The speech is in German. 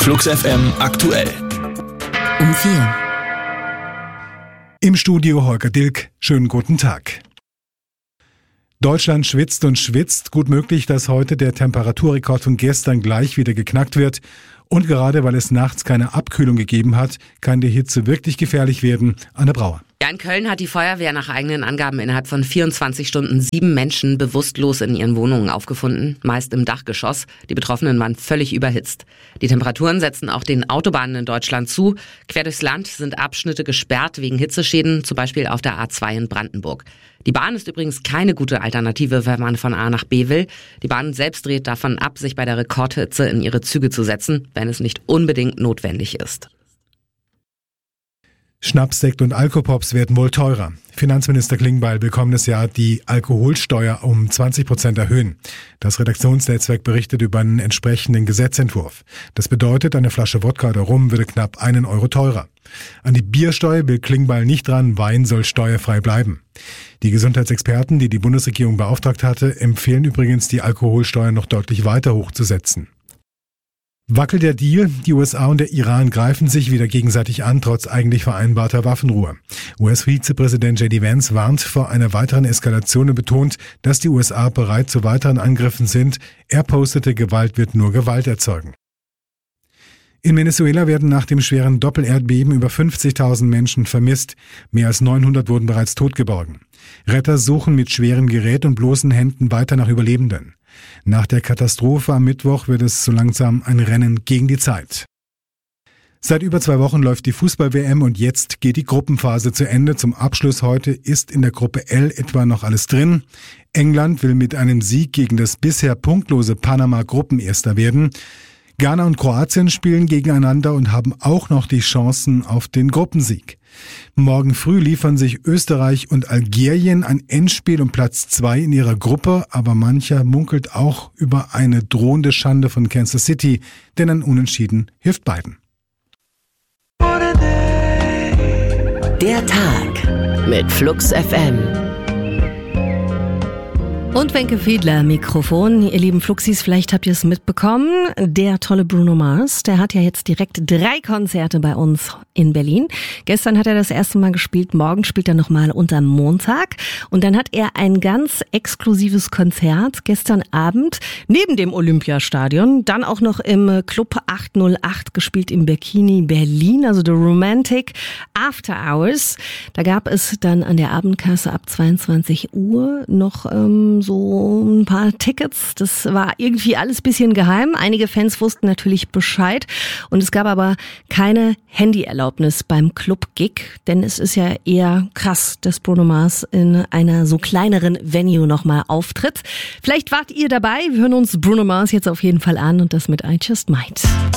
Flux FM aktuell. Um 4. Im Studio Holger Dilk. Schönen guten Tag. Deutschland schwitzt und schwitzt. Gut möglich, dass heute der Temperaturrekord von gestern gleich wieder geknackt wird. Und gerade weil es nachts keine Abkühlung gegeben hat, kann die Hitze wirklich gefährlich werden. Anne Brauer. Ja, in Köln hat die Feuerwehr nach eigenen Angaben innerhalb von 24 Stunden 7 Menschen bewusstlos in ihren Wohnungen aufgefunden, meist im Dachgeschoss. Die Betroffenen waren völlig überhitzt. Die Temperaturen setzen auch den Autobahnen in Deutschland zu. Quer durchs Land sind Abschnitte gesperrt wegen Hitzeschäden, zum Beispiel auf der A2 in Brandenburg. Die Bahn ist übrigens keine gute Alternative, wenn man von A nach B will. Die Bahn selbst rät davon ab, sich bei der Rekordhitze in ihre Züge zu setzen, wenn es nicht unbedingt notwendig ist. Schnaps, Sekt und Alkopops werden wohl teurer. Finanzminister Klingbeil will kommendes Jahr die Alkoholsteuer um 20% erhöhen. Das Redaktionsnetzwerk berichtet über einen entsprechenden Gesetzentwurf. Das bedeutet, eine Flasche Wodka oder Rum würde knapp 1 Euro teurer. An die Biersteuer will Klingbeil nicht dran, Wein soll steuerfrei bleiben. Die Gesundheitsexperten, die die Bundesregierung beauftragt hatte, empfehlen übrigens, die Alkoholsteuer noch deutlich weiter hochzusetzen. Wackelt der Deal? Die USA und der Iran greifen sich wieder gegenseitig an, trotz eigentlich vereinbarter Waffenruhe. US-Vizepräsident J.D. Vance warnt vor einer weiteren Eskalation und betont, dass die USA bereit zu weiteren Angriffen sind. Er postete, Gewalt wird nur Gewalt erzeugen. In Venezuela werden nach dem schweren Doppelerdbeben über 50.000 Menschen vermisst. Mehr als 900 wurden bereits totgeborgen. Retter suchen mit schwerem Gerät und bloßen Händen weiter nach Überlebenden. Nach der Katastrophe am Mittwoch wird es so langsam ein Rennen gegen die Zeit. Seit über 2 Wochen läuft die Fußball-WM und jetzt geht die Gruppenphase zu Ende. Zum Abschluss heute ist in der Gruppe L etwa noch alles drin. England will mit einem Sieg gegen das bisher punktlose Panama Gruppenerster werden. Ghana und Kroatien spielen gegeneinander und haben auch noch die Chancen auf den Gruppensieg. Morgen früh liefern sich Österreich und Algerien ein Endspiel um Platz 2 in ihrer Gruppe, aber mancher munkelt auch über eine drohende Schande von Kansas City, denn ein Unentschieden hilft beiden. Der Tag mit Flux FM. Und Wenke Fiedler, Mikrofon. Ihr lieben Fluxis, vielleicht habt ihr es mitbekommen. Der tolle Bruno Mars, der hat ja jetzt direkt 3 Konzerte bei uns in Berlin. Gestern hat er das erste Mal gespielt, morgen spielt er nochmal unter Montag. Und dann hat er ein ganz exklusives Konzert gestern Abend neben dem Olympiastadion, dann auch noch im Club 808 gespielt im Bikini Berlin, also The Romantic After Hours. Da gab es dann an der Abendkasse ab 22 Uhr noch so ein paar Tickets. Das war irgendwie alles bisschen geheim. Einige Fans wussten natürlich Bescheid und es gab aber keine Handyerlaubnis beim Club-Gig, denn es ist ja eher krass, dass Bruno Mars in einer so kleineren Venue nochmal auftritt. Vielleicht wart ihr dabei. Wir hören uns Bruno Mars jetzt auf jeden Fall an und das mit I Just Might.